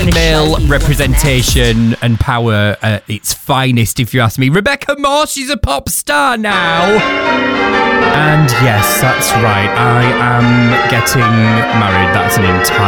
male representation and power at its finest, if you ask me. Rebecca Moore, she's a pop star now. And yes, that's right. I am getting married. That's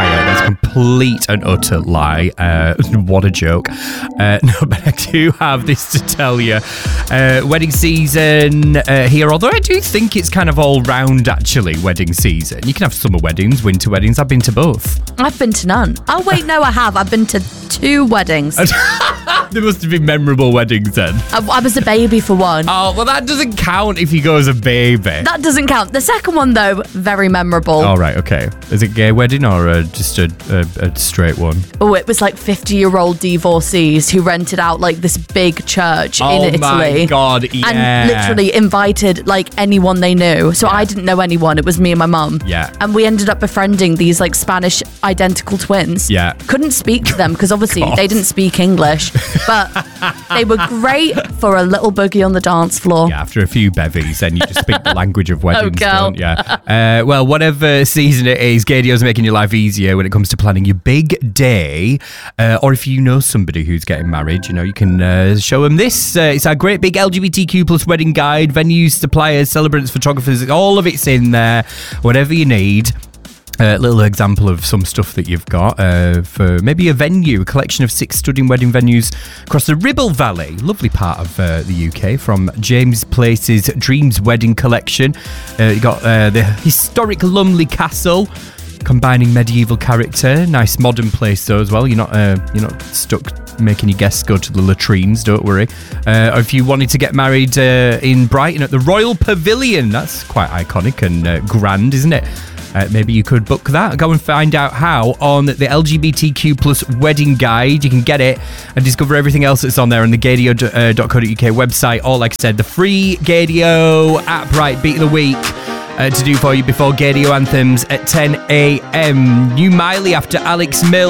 a complete and utter lie. What a joke. No, but I do have this to tell you. Wedding season here, although I do think it's kind of all round, actually, wedding season. You can have summer weddings, winter weddings. I've been to both. I've been to none. Oh, wait, no, I have. I've been to 2 weddings. There must have been memorable weddings then. I was a baby for one. Oh, well, that doesn't count if you go as a baby. That doesn't count. The second one, though, very memorable. All right, okay. Is it a gay wedding or just a straight one? Oh, it was like 50-year-old divorcees who rented out like this big church in Italy. Oh my God, yeah. And literally invited like anyone they knew. So I didn't know anyone. It was me and my mum. Yeah. And we ended up befriending these like Spanish identical twins. Yeah. Couldn't speak to them because obviously they didn't speak English. But they were great for a little boogie on the dance floor. Yeah, after a few bevies, then you just speak the language of weddings, girl. don't you? Well, whatever season it is, Gadio's making your life easier when it comes to planning your big day. Or if you know somebody who's getting married, you can show them this. It's our great big LGBTQ plus wedding guide. Venues, suppliers, celebrants, photographers, all of it's in there. Whatever you need. A little example of some stuff that you've got for maybe a venue, a collection of 6 stunning wedding venues across the Ribble Valley, lovely part of the UK, from James Place's Dreams Wedding Collection. You got the historic Lumley Castle, combining medieval character, nice modern place though as well. You're not stuck making your guests go to the latrines, don't worry. Or if you wanted to get married in Brighton at the Royal Pavilion, that's quite iconic and grand, isn't it? Maybe you could book that. Go and find out how on the LGBTQ plus wedding guide. You can get it and discover everything else that's on there on the gadio.co.uk website. Or like I said, the free Gadio app, right, beat of the week to do for you before Gadio Anthems at 10 a.m. New Miley after Alex Mills.